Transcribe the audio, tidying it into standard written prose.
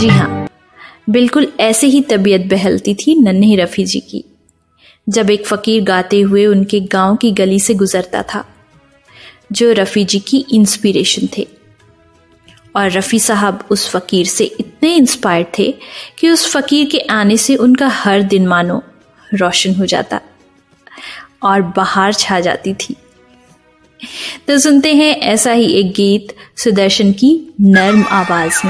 जी हाँ, बिल्कुल ऐसे ही तबीयत बहलती थी नन्हे रफ़ी जी की जब एक फ़कीर गाते हुए उनके गांव की गली से गुजरता था, जो रफ़ी जी की इंस्पिरेशन थे। और रफ़ी साहब उस फ़कीर से इतने इंस्पायर्ड थे कि उस फ़कीर के आने से उनका हर दिन मानो रोशन हो जाता और बहार छा जाती थी। तो सुनते हैं ऐसा ही एक गीत सुदर्शन की नर्म आवाज में।